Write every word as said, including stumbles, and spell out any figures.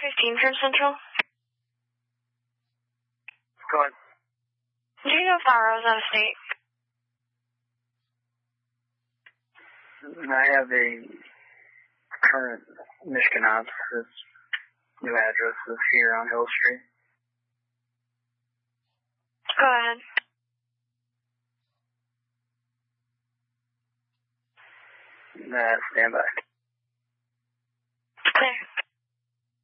fifteen from Central. Go ahead. Do you know if Monroe's out of state? I have a current Michigan op. His new address is here on Hill Street. Go ahead. Uh, stand by.